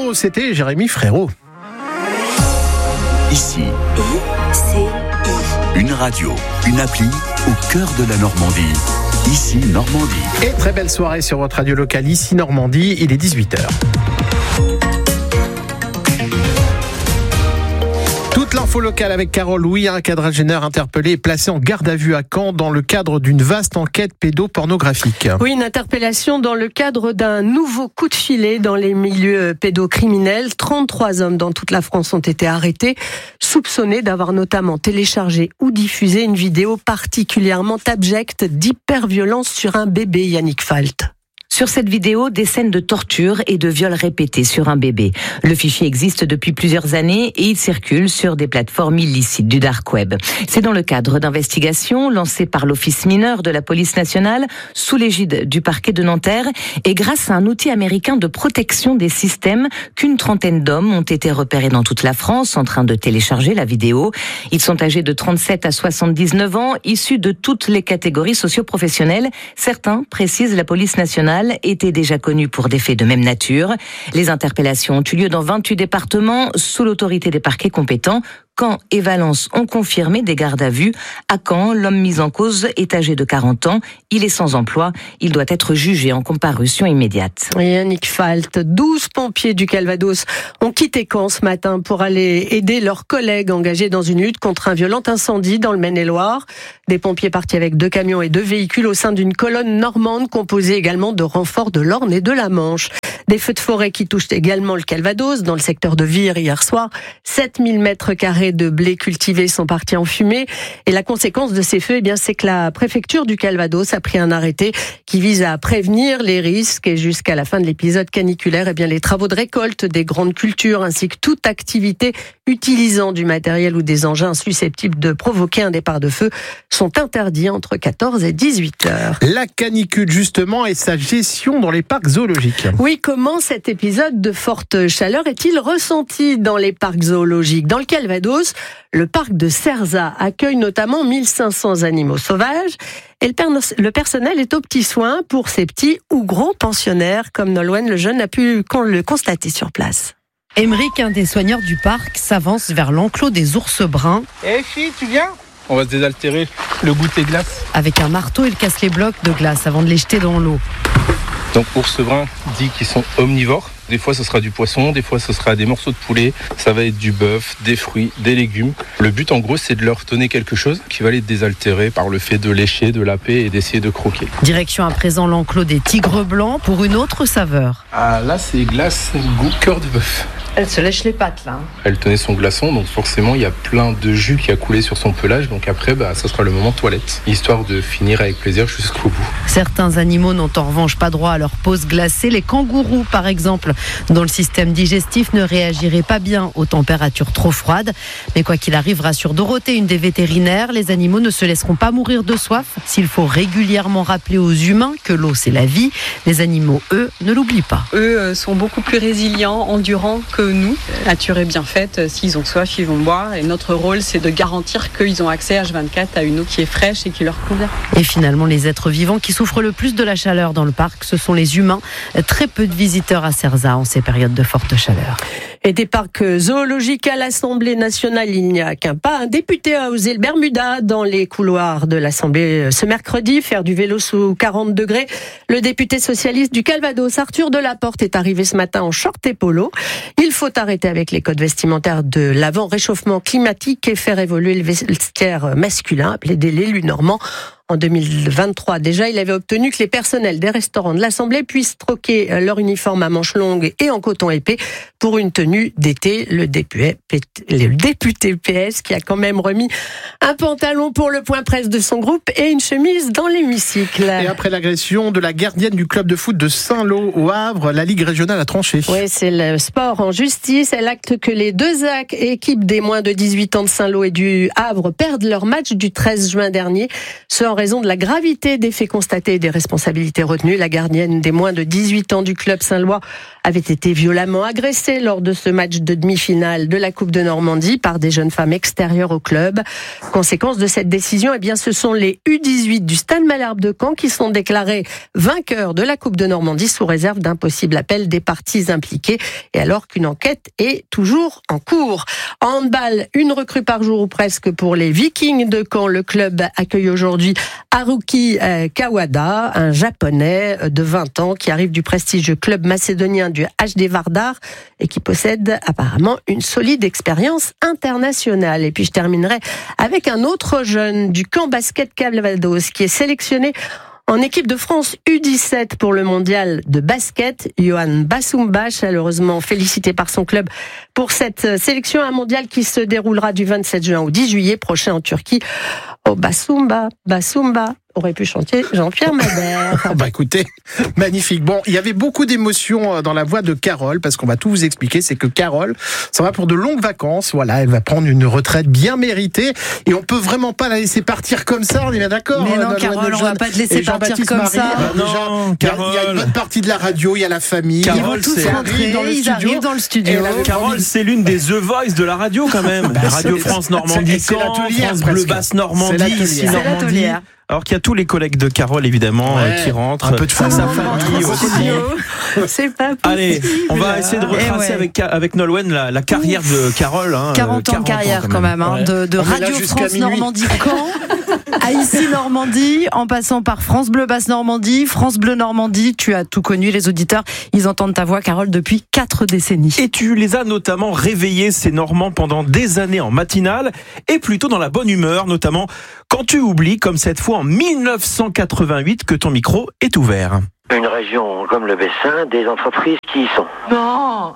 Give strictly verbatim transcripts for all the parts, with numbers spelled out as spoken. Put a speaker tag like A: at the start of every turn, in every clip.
A: l'info, c'était Jérémy Frérot.
B: Ici, I C I. Une radio, une appli au cœur de la Normandie. Ici, Normandie.
A: Et très belle soirée sur votre radio locale, ici Normandie, il est dix-huit heures. Toute l'info locale avec Carole Louis, un quadragénaire interpellé et placé en garde à vue à Caen dans le cadre d'une vaste enquête pédopornographique.
C: Oui, une interpellation dans le cadre d'un nouveau coup de filet dans les milieux pédocriminels. trente-trois hommes dans toute la France ont été arrêtés, soupçonnés d'avoir notamment téléchargé ou diffusé une vidéo particulièrement abjecte d'hyperviolence sur un bébé, Yannick Falt.
D: Sur cette vidéo, des scènes de torture et de viols répétés sur un bébé. Le fichier existe depuis plusieurs années et il circule sur des plateformes illicites du dark web. C'est dans le cadre d'investigations lancées par l'Office mineur de la police nationale sous l'égide du parquet de Nanterre et grâce à un outil américain de protection des systèmes qu'une trentaine d'hommes ont été repérés dans toute la France en train de télécharger la vidéo. Ils sont âgés de trente-sept à soixante-dix-neuf ans, issus de toutes les catégories socio-professionnelles. Certains, précise la police nationale, étaient déjà connus pour des faits de même nature. Les interpellations ont eu lieu dans vingt-huit départements sous l'autorité des parquets compétents. Caen et Valence ont confirmé des gardes à vue. À Caen, l'homme mis en cause est âgé de quarante ans. Il est sans emploi. Il doit être jugé en comparution immédiate.
C: Et Yannick Falt, douze pompiers du Calvados ont quitté Caen ce matin pour aller aider leurs collègues engagés dans une lutte contre un violent incendie dans le Maine-et-Loire. Des pompiers partis avec deux camions et deux véhicules au sein d'une colonne normande composée également de renforts de l'Orne et de la Manche. Des feux de forêt qui touchent également le Calvados, dans le secteur de Vire hier soir. sept mille mètres carrés de blé cultivé sont partis en fumée. Et la conséquence de ces feux, eh bien, c'est que la préfecture du Calvados a pris un arrêté qui vise à prévenir les risques. Et jusqu'à la fin de l'épisode caniculaire, eh bien, les travaux de récolte des grandes cultures ainsi que toute activité utilisant du matériel ou des engins susceptibles de provoquer un départ de feu sont interdits entre quatorze et dix-huit heures.
A: La canicule, justement, et sa gestion dans les parcs zoologiques.
C: Oui, comment cet épisode de forte chaleur est-il ressenti dans les parcs zoologiques ? Dans le Calvados, le parc de Cerzat accueille notamment mille cinq cents animaux sauvages et le, per- le personnel est aux petits soins pour ces petits ou gros pensionnaires, comme Nolwenn le jeune a pu le constater sur place.
E: Émeric, un des soigneurs du parc, s'avance vers l'enclos des ours bruns.
F: Eh fille, tu viens ? On va se désaltérer le goûter glace.
E: Avec un marteau, il casse les blocs de glace avant de les jeter dans l'eau.
F: Donc ours brun dit qu'ils sont omnivores. Des fois ce sera du poisson, des fois ce sera des morceaux de poulet, ça va être du bœuf, des fruits, des légumes. Le but en gros c'est de leur donner quelque chose qui va les désaltérer par le fait de lécher, de laper et d'essayer de croquer.
E: Direction à présent l'enclos des tigres blancs pour une autre saveur.
F: Ah là c'est glace goût cœur de bœuf.
E: Elle se lèche les pattes là.
F: Elle tenait son glaçon, donc forcément il y a plein de jus qui a coulé sur son pelage, donc après bah, ça sera le moment toilette, histoire de finir avec plaisir jusqu'au bout.
E: Certains animaux n'ont en revanche pas droit à leur pause glacée. Les kangourous par exemple, dont le système digestif ne réagirait pas bien aux températures trop froides. Mais quoi qu'il arrive, rassure Dorothée, une des vétérinaires, les animaux ne se laisseront pas mourir de soif. S'il faut régulièrement rappeler aux humains que l'eau c'est la vie, les animaux, eux, ne l'oublient pas.
G: Eux sont beaucoup plus résilients, endurants que nous. La nature est bien faite, s'ils ont soif, ils vont boire. Et notre rôle, c'est de garantir qu'ils ont accès H vingt-quatre à une eau qui est fraîche et qui leur convient.
E: Et finalement, les êtres vivants qui souffrent le plus de la chaleur dans le parc, ce sont les humains. Très peu de visiteurs à Cerzat en ces périodes de forte chaleur.
C: Et des parcs zoologiques à l'Assemblée nationale, il n'y a qu'un pas. Un député a osé le Bermuda dans les couloirs de l'Assemblée ce mercredi, faire du vélo sous quarante degrés. Le député socialiste du Calvados, Arthur Delaporte, est arrivé ce matin en short et polo. Il faut arrêter avec les codes vestimentaires de l'avant-réchauffement climatique et faire évoluer le vestiaire masculin, appelé l'élu normand. En deux mille vingt-trois, déjà, il avait obtenu que les personnels des restaurants de l'Assemblée puissent troquer leur uniforme à manches longues et en coton épais pour une tenue d'été. Le député, le député P S qui a quand même remis un pantalon pour le point presse de son groupe et une chemise dans l'hémicycle.
A: Et après l'agression de la gardienne du club de foot de Saint-Lô au Havre, la Ligue régionale a tranché.
C: Oui, c'est le sport en justice. Elle acte que les deux équipes des moins de dix-huit ans de Saint-Lô et du Havre perdent leur match du treize juin dernier. Ce en raison de la gravité des faits constatés et des responsabilités retenues. La gardienne des moins de dix-huit ans du club Saint-Lois avait été violemment agressée lors de ce match de demi-finale de la Coupe de Normandie par des jeunes femmes extérieures au club. Conséquence de cette décision, eh bien, ce sont les U dix-huit du Stade Malherbe de Caen qui sont déclarés vainqueurs de la Coupe de Normandie sous réserve d'un possible appel des parties impliquées et alors qu'une enquête est toujours en cours. En handball, une recrue par jour ou presque pour les Vikings de Caen. Le club accueille aujourd'hui Haruki Kawada, un japonais de vingt ans qui arrive du prestigieux club macédonien du H D Vardar et qui possède apparemment une solide expérience internationale. Et puis je terminerai avec un autre jeune du camp basket Calvados qui est sélectionné en équipe de France U dix-sept pour le mondial de basket. Johan Bassoumba, chaleureusement félicité par son club pour cette sélection, un mondial qui se déroulera du vingt-sept juin au dix juillet prochain en Turquie. Oh Bassoumba, Bassoumba, aurait pu chanter Jean-Pierre Madère.
A: Bah écoutez, magnifique. Bon, il y avait beaucoup d'émotions dans la voix de Carole, parce qu'on va tout vous expliquer. C'est que Carole, ça va pour de longues vacances. Voilà, elle va prendre une retraite bien méritée. Et on peut vraiment pas la laisser partir comme ça, on est bien d'accord.
E: Mais non, Carole, on va pas te laisser partir comme
A: Marie,
E: ça.
A: Bah,
H: non,
A: déjà,
H: Carole.
A: Il y, a une bonne partie de la radio, il y a la famille.
E: Ils vont
H: Carole,
E: tous
H: c'est-
E: rentrer,
A: dans le
E: ils
A: studio.
E: arrivent dans le studio.
A: Et la-
H: Carole, c'est l'une des The Voice de la radio quand même.
A: Bah,
H: Radio
A: c'est-
H: France
A: c'est-
H: Normandie,
A: c'est
H: Caen,
A: l'atelière,
H: France
A: presque.
H: Bleu Basse
A: C'est
H: Normandie,
A: l'atelière.
H: ici
A: C'est
H: Normandie.
E: l'atelière.
H: Alors qu'il y a tous les collègues de Carole évidemment
A: Ouais,
H: euh, qui rentrent.
A: un peu de
H: sa
A: famille.
H: famille
A: Oh,
H: aussi.
C: C'est pas possible.
H: Allez, on va essayer de retracer
E: Eh ouais.
H: avec, avec Nolwenn la, la carrière de Carole. Hein,
E: quarante ans de carrière quand même, hein,
H: Ouais.
E: de, de
A: On est là
E: Radio
A: jusqu'à
E: France
A: minuit.
E: Normandie Caen à ici Normandie, en passant par France Bleu Basse Normandie, France Bleu Normandie. Tu as tout connu, les auditeurs, ils entendent ta voix, Carole, depuis quatre décennies.
H: Et tu les as notamment réveillés, ces Normands, pendant des années en matinale, et plutôt dans la bonne humeur, notamment quand tu oublies, comme cette fois en dix-neuf cent quatre-vingt-huit, que ton micro est ouvert.
I: Une région comme le Bessin, des entreprises qui y sont.
J: Non.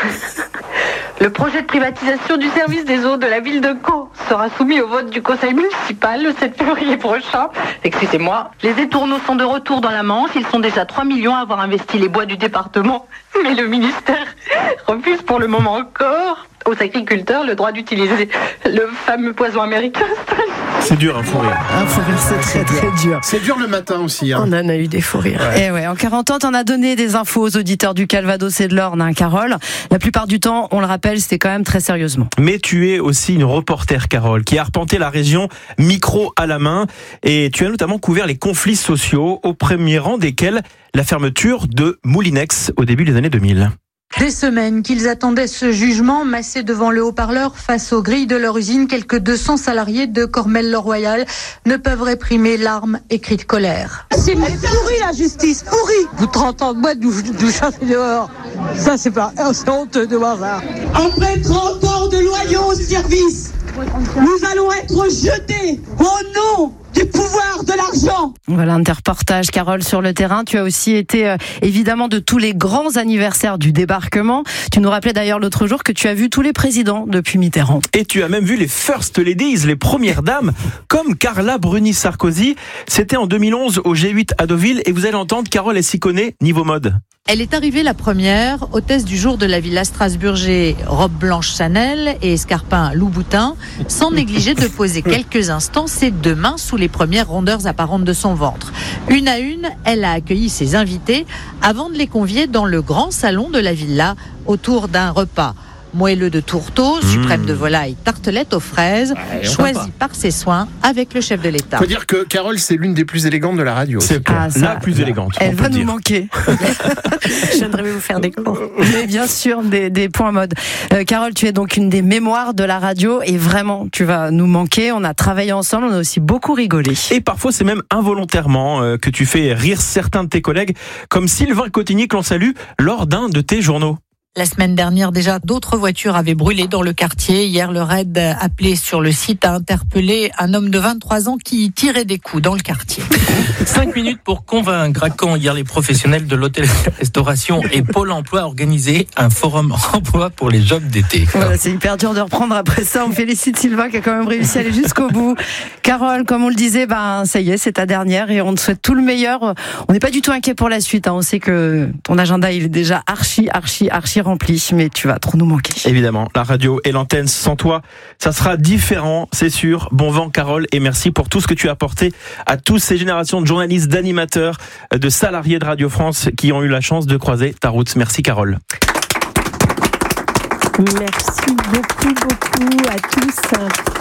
J: Le projet de privatisation du service des eaux de la ville de Caen sera soumis au vote du conseil municipal le sept février prochain. Excusez-moi. Les étourneaux sont de retour dans la Manche. Ils sont déjà trois millions à avoir investi les bois du département. Mais le ministère refuse pour le moment encore aux agriculteurs le droit d'utiliser le fameux poison américain.
H: C'est dur, un fou rire.
E: Un fou rire, c'est très très dur.
A: C'est dur le matin aussi. Hein.
C: On en a eu des fous rires.
E: Et ouais, en quarante ans, t'en as donné des infos aux auditeurs du Calvados et de l'Orne, hein, Carole. La plupart du temps, on le rappelle, c'était quand même très sérieusement.
H: Mais tu es aussi une reporter, Carole, qui a arpenté la région micro à la main. Et tu as notamment couvert les conflits sociaux, au premier rang desquels la fermeture de Moulinex au début des années deux mille.
J: Des semaines qu'ils attendaient ce jugement, massés devant le haut-parleur face aux grilles de leur usine, quelques deux cents salariés de Cormel-le-Royal ne peuvent réprimer larmes et cris de colère.
K: C'est pourri la justice, pourri. Vous trente ans de boîte, nous, nous chasser dehors. Ça c'est pas, c'est honteux de voir ça. Après trente ans de loyaux service, nous allons être jetés au nom du pouvoir de l'argent.
E: Voilà un reportage, Carole, sur le terrain. Tu as aussi été euh, évidemment de tous les grands anniversaires du débarquement. Tu nous rappelais d'ailleurs l'autre jour que tu as vu tous les présidents depuis Mitterrand.
H: Et tu as même vu les First Ladies, les premières dames, comme Carla Bruni-Sarkozy. C'était en deux mille onze au G huit à Deauville. Et vous allez entendre, Carole, elle s'y connaît niveau mode.
J: Elle est arrivée la première, hôtesse du jour de la villa Strasburger, robe blanche Chanel et escarpin Louboutin, sans négliger de poser quelques instants ses deux mains sous les premières rondeurs apparentes de son ventre. Une à une, elle a accueilli ses invités avant de les convier dans le grand salon de la villa autour d'un repas. Moelleux de tourteau, suprême de volaille, tartelette aux fraises,
A: Ouais,
J: choisi
A: sympa.
J: par ses soins avec le chef de l'État.
A: Faut dire que Carole, c'est l'une des plus élégantes de la radio.
H: C'est
E: Ah, ça,
H: la plus élégante.
E: Elle
H: on
E: va
H: peut
E: nous
H: dire.
E: manquer.
C: Je viendrai vous faire des cours.
E: Mais bien sûr, des, des points mode. Euh, Carole, tu es donc une des mémoires de la radio et vraiment, tu vas nous manquer. On a travaillé ensemble, on a aussi beaucoup rigolé.
H: Et parfois, c'est même involontairement euh, que tu fais rire certains de tes collègues, comme Sylvain Cotigny, que l'on salue, lors d'un de tes journaux.
J: La semaine dernière, déjà, d'autres voitures avaient brûlé dans le quartier. Hier, le raid appelé sur le site a interpellé un homme de vingt-trois ans qui tirait des coups dans le quartier.
L: Cinq minutes pour convaincre. À Caen, hier, les professionnels de l'hôtellerie-restauration et Pôle emploi ont organisé un forum emploi pour les jobs d'été.
E: Voilà, c'est hyper dur de reprendre après ça. On félicite Sylvain qui a quand même réussi à aller jusqu'au bout. Carole, comme on le disait, ben ça y est, c'est ta dernière et on te souhaite tout le meilleur. On n'est pas du tout inquiet pour la suite. Hein. On sait que ton agenda il est déjà archi, archi, archi rempli, mais tu vas trop nous manquer.
H: Évidemment, la radio et l'antenne sans toi, ça sera différent, c'est sûr. Bon vent, Carole, et merci pour tout ce que tu as apporté à toutes ces générations de journalistes, d'animateurs, de salariés de Radio France qui ont eu la chance de croiser ta route. Merci, Carole.
C: Merci beaucoup, beaucoup à tous.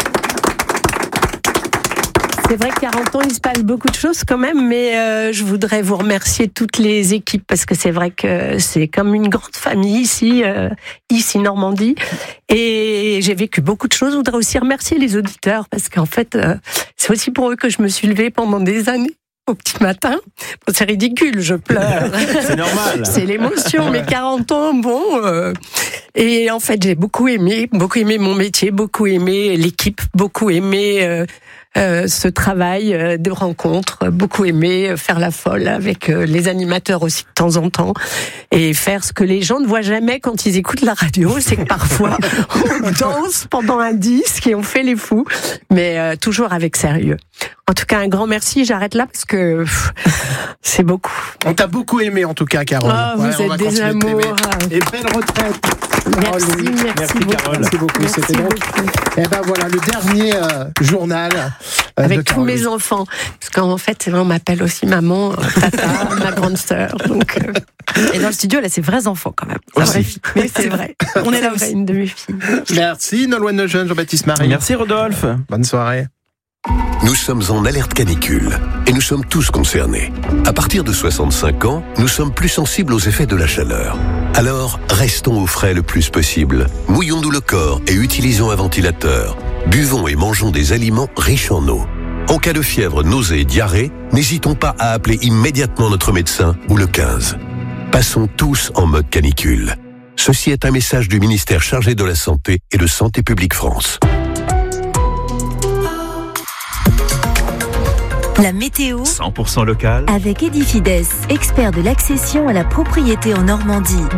C: C'est vrai que quarante ans, il se passe beaucoup de choses quand même, mais euh, je voudrais vous remercier toutes les équipes parce que c'est vrai que c'est comme une grande famille ici, euh, ici Normandie. Et j'ai vécu beaucoup de choses. Je voudrais aussi remercier les auditeurs parce qu'en fait, euh, c'est aussi pour eux que je me suis levée pendant des années. Au petit matin. Bon, c'est ridicule, je pleure.
H: C'est normal.
C: C'est l'émotion, mais quarante ans, bon. Euh, et en fait, j'ai beaucoup aimé, beaucoup aimé mon métier, beaucoup aimé l'équipe, beaucoup aimé euh, euh, ce travail euh, de rencontre, beaucoup aimé faire la folle avec euh, les animateurs aussi de temps en temps et faire ce que les gens ne voient jamais quand ils écoutent la radio, c'est que parfois on danse pendant un disque et on fait les fous, mais euh, toujours avec sérieux. En tout cas, un grand merci. J'arrête là parce que pff, c'est beaucoup.
A: On t'a beaucoup aimé en tout cas, Carole.
C: Oh, vous ouais, êtes des amours.
A: Et belle retraite.
C: Merci, oh, merci,
H: merci
C: beaucoup.
H: Carole.
A: Merci beaucoup.
C: Merci
A: C'était donc. Et ben voilà le dernier euh, journal euh,
C: avec
A: de
C: tous
A: Carole.
C: mes enfants. Parce qu'en fait, c'est vrai, on m'appelle aussi maman, tata, ma grande sœur. Donc. Euh...
E: Et dans le studio, là, c'est vrais enfants quand même.
C: C'est vrai, mais c'est vrai.
E: On est là
C: aussi.
E: aussi.
C: Une demi-fille.
A: Merci Nolwenn Lejeune, Jean-Baptiste Marie.
H: Merci Rodolphe.
A: Bonne soirée.
M: Nous sommes en alerte canicule et nous sommes tous concernés. À partir de soixante-cinq ans, nous sommes plus sensibles aux effets de la chaleur. Alors, restons au frais le plus possible. Mouillons-nous le corps et utilisons un ventilateur. Buvons et mangeons des aliments riches en eau. En cas de fièvre, nausée et diarrhée, n'hésitons pas à appeler immédiatement notre médecin ou le quinze. Passons tous en mode canicule. Ceci est un message du ministère chargé de la Santé et de Santé publique France.
N: La météo
B: cent pour cent local
N: avec Edifides, expert de l'accession à la propriété en Normandie.